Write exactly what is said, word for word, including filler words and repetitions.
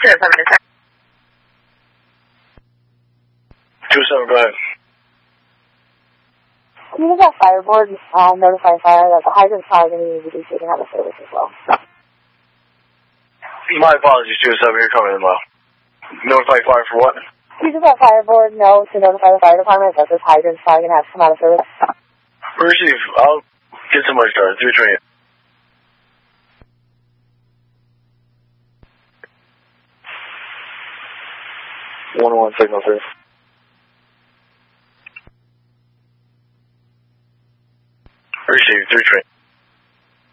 two seven to ten. two seven, go ahead. Can you use that fireboard and uh, notify fire that the hydrant's probably going to need to be taken out of service as well? My apologies, two seven, you're coming in low. Notify fire for what? Can you use that fireboard no to notify the fire department that this hydrant's probably going to have to come out of service? Receive. I'll get somebody started. three twenty-eight. one oh one signal three.